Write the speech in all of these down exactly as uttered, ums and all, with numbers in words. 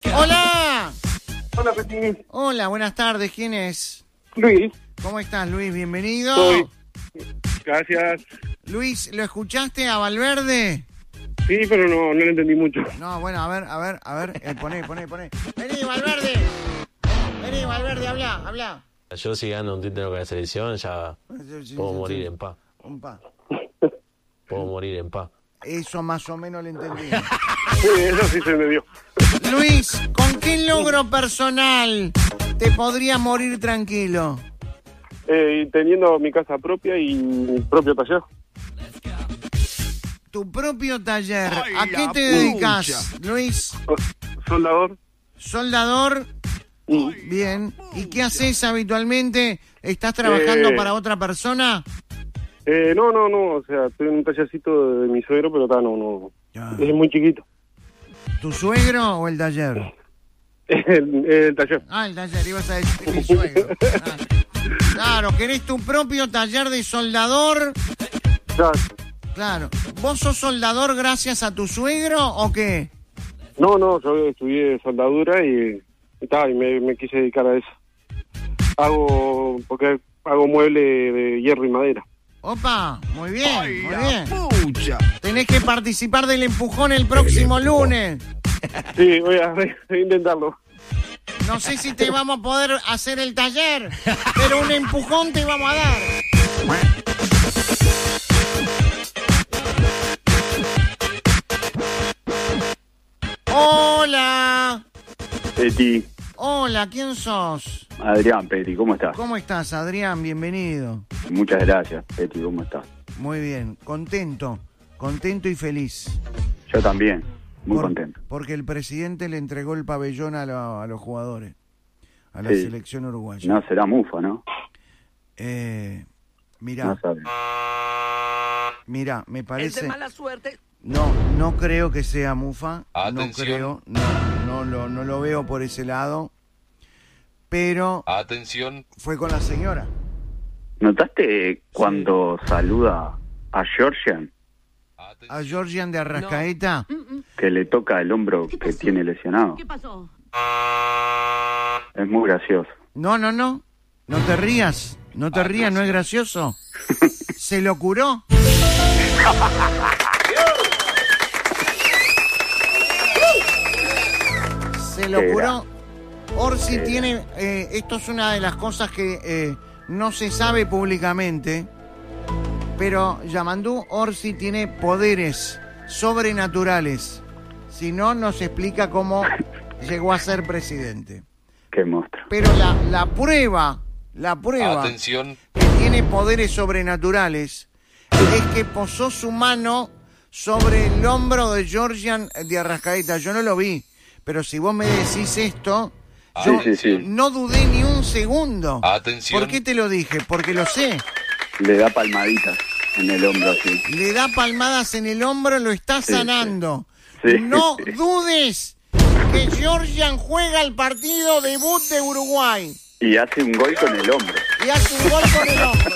¡Hola! Hola, Peti. Hola, buenas tardes. ¿Quién es? Luis. ¿Cómo estás, Luis? Bienvenido. Soy. Gracias. Luis, ¿lo escuchaste a Valverde? Sí, pero no, no lo entendí mucho. No, bueno, a ver, a ver, a ver. Eh, poné, poné, poné. Vení, Valverde. Vení, Valverde, habla, habla. Yo si gano un título con la selección ya puedo morir en paz. Un pa. Puedo morir en paz. Eso más o menos lo entendí. Sí, eso sí se me dio. Luis, ¿con qué logro personal te podrías morir tranquilo? Eh, teniendo mi casa propia y mi propio taller. Tu propio taller. Ay, ¿A qué la te dedicas, Luis? Soldador. Soldador. Mm. Bien. ¿Y qué haces habitualmente? ¿Estás trabajando Eh, para otra persona? Eh, no, no, no. O sea, estoy en un tallercito de mi suegro, pero está, no, no. Es muy chiquito. ¿Tu suegro o el taller? El, el taller. Ah, el taller, ibas a decir mi suegro. Ah. Claro, ¿querés tu propio taller de soldador? Ya. Claro. ¿Vos sos soldador gracias a tu suegro o qué? No, no, yo estudié soldadura y, y, ta, y me, me quise dedicar a eso. Hago, porque hago mueble de hierro y madera. Opa, muy bien, Ay, muy la bien. pucha. Tenés que participar del empujón el próximo lunes. Sí, voy a, voy a intentarlo. No sé si te vamos a poder hacer el taller, pero un empujón te vamos a dar. Hola. Peti, Hola, ¿quién sos? Adrián, Peti, ¿cómo estás? ¿Cómo estás, Adrián? Bienvenido. Muchas gracias, Peti, ¿cómo estás? Muy bien, contento, contento y feliz. Yo también, muy Por- contento. Porque el presidente le entregó el pabellón a, lo- a los jugadores, a la Sí. selección uruguaya. No será mufa, ¿no? Eh, mirá, No sabes. mirá, me Es parece... de mala suerte. No, no creo que sea mufa. Atención. No creo, no, no, lo, no lo veo por ese lado. Pero Atención, fue con la señora. ¿Notaste cuando saluda a Georgian A Georgian de Arrascaeta. que le toca el hombro que tiene lesionado? ¿Qué pasó? Es muy gracioso. No, no, no. No te rías. No te rías, no es gracioso. Se lo curó. Se lo Qué curó. Orsi Qué tiene... eh, esto es una de las cosas que eh, no se sabe públicamente, pero Yamandú Orsi tiene poderes sobrenaturales. Si no, nos explica cómo llegó a ser presidente. Qué monstruo. Pero la, la prueba, la prueba atención, que tiene poderes sobrenaturales es que posó su mano sobre el hombro de Georgian de Arrascaeta. Yo no lo vi, pero si vos me decís esto, yo Sí, sí, sí. no dudé ni un segundo. Atención. ¿Por qué te lo dije? Porque lo sé. Le da palmaditas en el hombro así. Le da palmadas en el hombro, lo está Sí, sanando. sí. No Sí. dudes que Georgian juega el partido debut de Uruguay Y hace un gol con el hombro. y hace un gol con el hombro.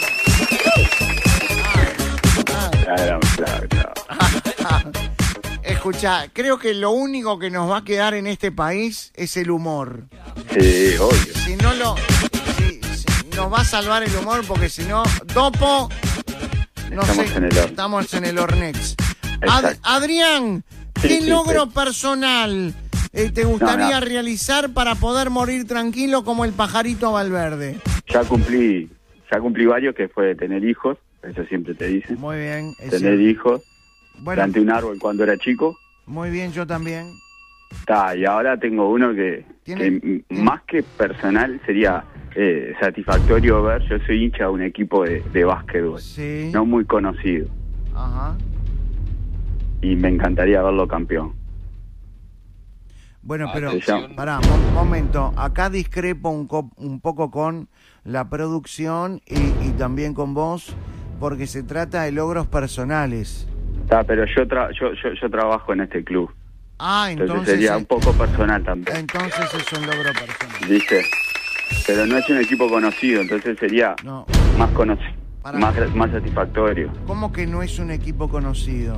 Claro, claro, claro. Escucha, creo que lo único que nos va a quedar en este país es el humor. Sí, obvio. Si no lo... si- si nos va a salvar el humor porque si no, Dopo... No Estamos sé, en el horno. estamos en el Ornex. Ad- Exacto. Adrián, Sí, ¿qué sí, logro sí. personal eh, te gustaría No, no. realizar para poder morir tranquilo como el pajarito Valverde? Ya cumplí, ya cumplí varios, que fue tener hijos, eso siempre te dicen. Muy bien. es Tener cierto. hijos, Bueno, planté un árbol cuando era chico. muy bien, yo también. Ta, y ahora tengo uno que, ¿Tiene- que m- tiene- más que personal sería eh, satisfactorio ver. Yo soy hincha de un equipo de, de básquetbol, Sí. no muy conocido, Ajá. y me encantaría verlo campeón. Bueno, pero Atención. pará, un momento. Acá discrepo un, co- un poco con la producción y, y también con vos, porque se trata de logros personales. Ta, pero yo, tra- yo, yo yo trabajo en este club, Ah, entonces, entonces, sería eh, un poco personal también, entonces es un logro personal. ¿viste? Pero no es un equipo conocido, entonces sería No, más conocido, Pará. más, más satisfactorio. ¿cómo que no es un equipo conocido?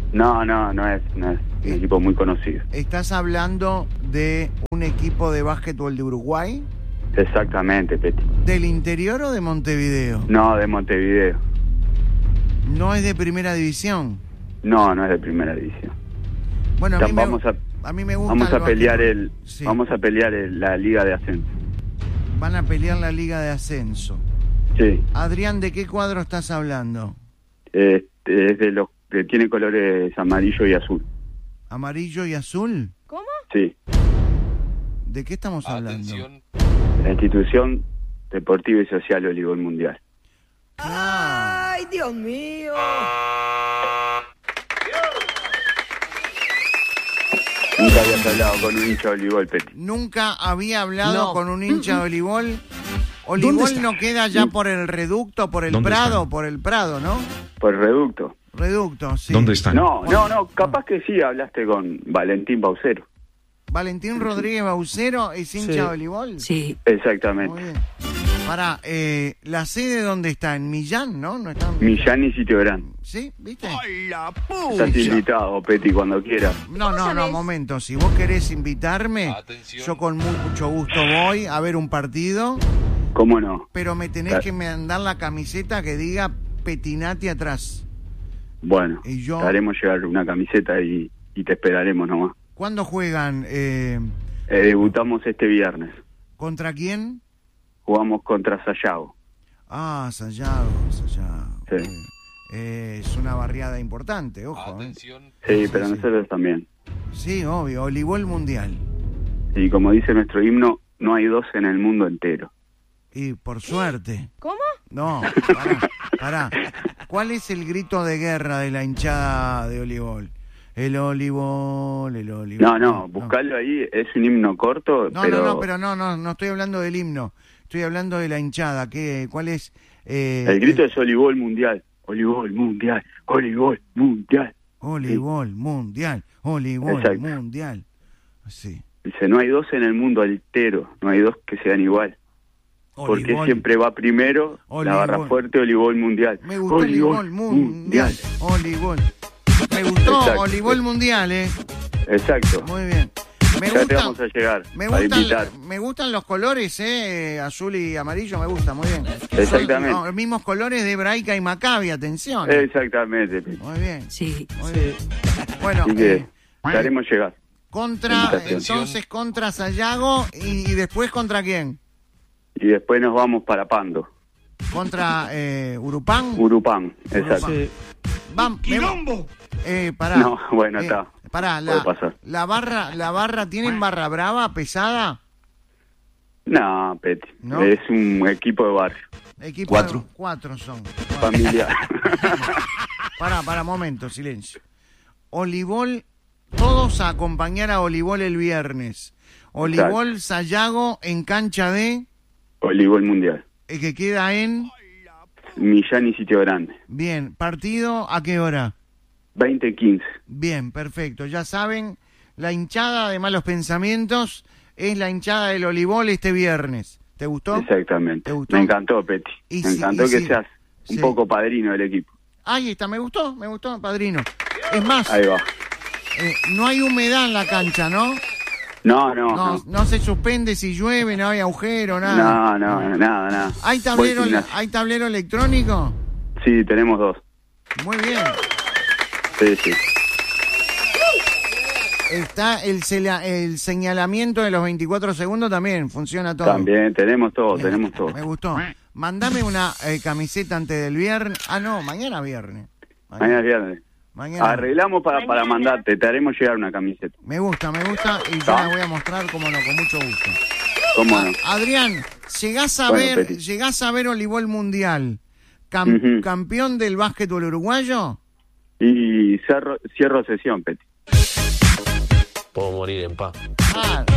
No, no, no es, no es un Eh. equipo muy conocido. ¿Estás hablando de un equipo de básquetbol de Uruguay? Exactamente, Peti. ¿Del interior o de Montevideo? No, de Montevideo. ¿No es de primera división? No, no es de primera división. Bueno, a mí, me, Vamos a, a mí me gusta vamos el a pelear básquetbol. el, Sí. vamos a pelear el- la Liga de Ascenso. Van a pelear la Liga de Ascenso. Sí. Adrián, ¿de qué cuadro estás hablando? Este, es de los que tiene colores amarillo y azul. ¿Amarillo y azul? Sí. ¿De qué estamos hablando? La institución deportiva y social Olivol Mundial. Ah, ¡Ay, Dios mío! Nunca habías hablado con un hincha de Olivol, Peti. nunca había hablado No. con un hincha de Olivol. ¿Dónde Olivol está? no queda ya por el reducto, por el ¿Dónde Prado, está? por el Prado, ¿no? Por reducto. Reducto, sí. ¿Dónde están? No, no, no, capaz que sí hablaste con Valentín Baucero. Valentín Rodríguez Baucero es hincha Sí. de Olivol. Sí. Exactamente. Muy bien. Pará, eh, ¿la sede dónde está? En Millán, ¿no? ¿No está en Millán y Sitio Grande. ¿Sí? ¿Viste? Estás invitado, Peti, cuando quieras. No, no, no, momento. Si vos querés invitarme, yo con mucho gusto voy a ver un partido, ¿Cómo no? pero me tenés Claro. que mandar la camiseta que diga Petinati atrás. Bueno, Y yo- te haremos llegar una camiseta y, y te esperaremos nomás. ¿Cuándo juegan? Eh, Eh, debutamos este viernes. ¿Contra quién? Jugamos contra Sayago. Ah, Sayago, Sayago. Sí. Muy bien. Eh, es una barriada importante, ojo. ¿eh? Sí, pero sí. nosotros también. Sí, obvio, Olivol Mundial. Y como dice nuestro himno, no hay dos en el mundo entero. Y por suerte. ¿Cómo? No, pará, pará. ¿Cuál es el grito de guerra de la hinchada de Olivol? El Olivol, el Olivol. No, no, buscarlo ahí, es un himno corto, No, pero, no, no, pero no, no, no estoy hablando del himno. Estoy hablando de la hinchada. ¿Qué, ¿Cuál es? Eh, el grito es Olivol Mundial. Olivol Mundial, Olivol Mundial. Olivol Mundial, Olivol Exacto. Mundial. Sí. Dice, no hay dos en el mundo entero, no hay dos que sean igual. Porque Olivol. siempre va primero Olivol. la barra fuerte Olivol Mundial. Me gustó Olivol Mundial. Olivol. Me gustó Exacto. Olivol Mundial, eh. Exacto. Muy bien. Me Ya te gusta, vamos a llegar me para gustan, invitar. me gustan los colores, eh, azul y amarillo, me gusta, muy bien. Exactamente. Son los mismos colores de Hebraica y Maccabi, atención. eh. Exactamente. Muy bien, Sí. muy bien. Bueno, Así que eh, te haremos llegar. contra, invitación. entonces contra Sayago y, y después contra quién? Y después nos vamos para Pando, Contra eh, Urupán. Urupán. Exacto. Vam- me- Eh, pará. No, bueno, Eh, está. Pará, Puede la, pasar. la barra, la barra, ¿tienen barra brava, pesada? No, Peti. ¿No? Es un equipo de barrio, Equipo Cuatro. de- cuatro son. familiar. Pará, pará, momento, silencio. Olivol, todos a acompañar a Olivol el viernes. Olivol Sayago en cancha de, Olivol Mundial. eh, que queda en, Millán y Sitio Grande. bien, partido, ¿a qué hora? veinte quince. Bien, perfecto. Ya saben, la hinchada de malos pensamientos es la hinchada del Olivol este viernes. ¿Te gustó? Exactamente. ¿Te gustó? Me encantó, Peti. Y Me sí, encantó y que sí. seas un Sí. poco padrino del equipo. Ahí está, me gustó, me gustó, padrino. Es más, Ahí va. eh, no hay humedad en la cancha, ¿no? No, no, No, no. no se suspende si llueve, no hay agujero, nada. No, no, nada, nada. ¿Hay Voy tablero, gimnasio. ¿Hay tablero electrónico? Sí, tenemos dos. Muy bien. Sí, sí. Está el, sela- el señalamiento de los veinticuatro segundos también, funciona todo. También tenemos todo, Bien, tenemos todo. Me gustó. Mandame una eh, camiseta antes del viernes. Ah, no, mañana viernes. Mañana es viernes. Mañana. Arreglamos para, para mandarte, te haremos llegar una camiseta. Me gusta, me gusta y yo ¿Está? la voy a mostrar, como no, con mucho gusto. ¿Cómo no? Adrián, llegás a Bueno, ver, Peti. llegás a ver Olivol Mundial, cam- Ujú. campeón del básquetbol uruguayo. Y cerro, cierro sesión, Peti. Puedo morir en paz. Ah,